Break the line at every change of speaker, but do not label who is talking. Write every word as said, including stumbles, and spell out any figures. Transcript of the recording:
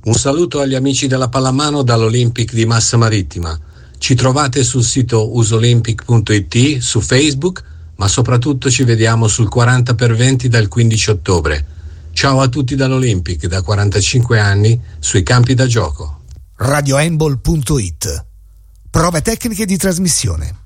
Un saluto agli amici della pallamano dall'Olympic di Massa Marittima. Ci trovate sul sito usolympic punto it, su Facebook, ma soprattutto ci vediamo sul quaranta per venti dal quindici ottobre. Ciao a tutti dall'Olympic, da quarantacinque anni, sui campi da gioco.
radio handball punto it. Prove tecniche di trasmissione.